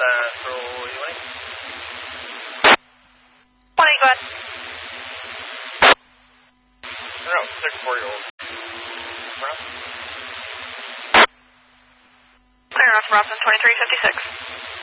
Roll U8. 20, go ahead. No, 6-4-year-old. Clear enough, Robinson 2356.